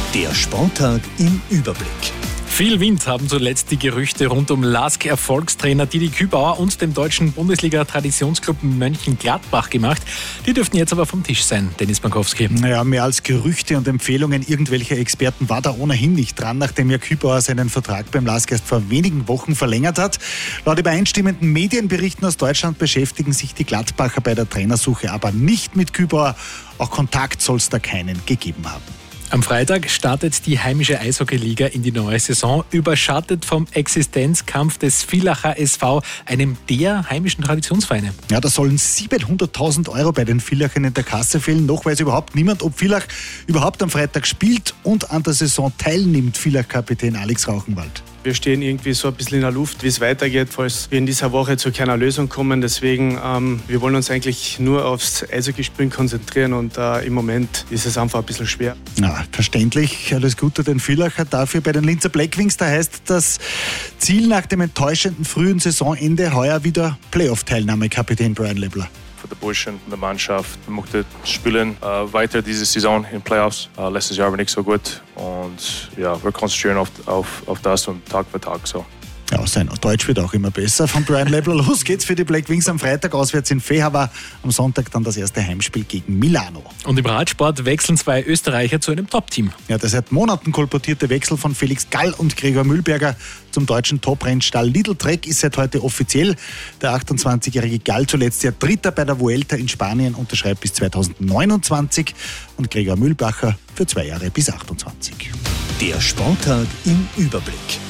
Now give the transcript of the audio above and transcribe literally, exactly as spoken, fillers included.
Der Sporttag im Überblick. Viel Wind haben zuletzt die Gerüchte rund um Lask-Erfolgstrainer Didi Kübauer und dem deutschen Bundesliga-Traditionsclub Mönchengladbach gemacht. Die dürften jetzt aber vom Tisch sein, Dennis Bankowski. Naja, mehr als Gerüchte und Empfehlungen irgendwelcher Experten war da ohnehin nicht dran, nachdem ja Kübauer seinen Vertrag beim Lask erst vor wenigen Wochen verlängert hat. Laut übereinstimmenden Medienberichten aus Deutschland beschäftigen sich die Gladbacher bei der Trainersuche aber nicht mit Kübauer. Auch Kontakt soll es da keinen gegeben haben. Am Freitag startet die heimische Eishockey-Liga in die neue Saison, überschattet vom Existenzkampf des Villacher S V, einem der heimischen Traditionsvereine. Ja, da sollen siebenhunderttausend Euro bei den Villachern in der Kasse fehlen. Noch weiß überhaupt niemand, ob Villach überhaupt am Freitag spielt und an der Saison teilnimmt, Villach-Kapitän Alex Rauchenwald. Wir stehen irgendwie so ein bisschen in der Luft, wie es weitergeht, falls wir in dieser Woche zu keiner Lösung kommen. Deswegen, ähm, wir wollen uns eigentlich nur aufs Eishockeyspielen konzentrieren und äh, im Moment ist es einfach ein bisschen schwer. Ja, verständlich. Alles Gute den Villacher dafür. Bei den Linzer Blackwings, da heißt das Ziel nach dem enttäuschenden frühen Saisonende heuer wieder Playoff-Teilnahme, Kapitän Brian Lebler. Für die Burschen und die Mannschaft. Wir möchten spielen äh, weiter diese Saison in Playoffs. Äh, letztes Jahr war nicht so gut und ja, wir konzentrieren auf, auf, auf das und Tag für Tag so. Ja, sein Deutsch wird auch immer besser. Von Brian Lebler los geht's für die Blackwings am Freitag auswärts in Fehavar. Am Sonntag dann das erste Heimspiel gegen Milano. Und im Radsport wechseln zwei Österreicher zu einem Top-Team. Ja, der seit Monaten kolportierte Wechsel von Felix Gall und Gregor Mühlberger zum deutschen Top-Rennstall Lidl Trek ist seit heute offiziell. Der achtundzwanzigjährige Gall, zuletzt ja Dritter bei der Vuelta in Spanien, unterschreibt bis zweitausendneunundzwanzig und Gregor Mühlbacher für zwei Jahre bis achtundzwanzig. Der Sporttag im Überblick.